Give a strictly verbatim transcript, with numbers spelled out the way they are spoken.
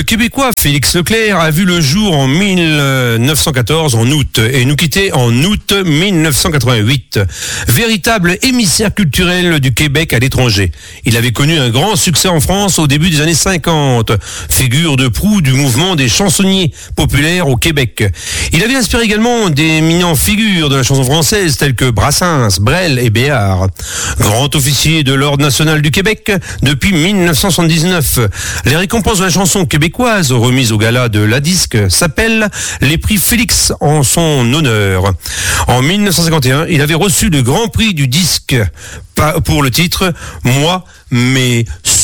Québécois Félix Leclerc a vu le jour en mille neuf cent quatorze, en août, et nous quittait en août mille neuf cent quatre-vingt-huit. Véritable émissaire culturel du Québec à l'étranger. Il avait connu un grand succès en France au début des années cinquante, figure de proue du mouvement des chansonniers populaires au Québec. Il avait inspiré également des éminentes figures de la chanson française telles que Brassens, Brel et Béard. Grand officier de l'Ordre national du Québec depuis mille neuf cent soixante-dix-neuf. Les récompenses de la chanson québécoise remises au gala de la disque s'appellent les prix Félix en son honneur. En mille neuf cent cinquante et un, il avait reçu le grand prix du disque pour le titre « Moi, mes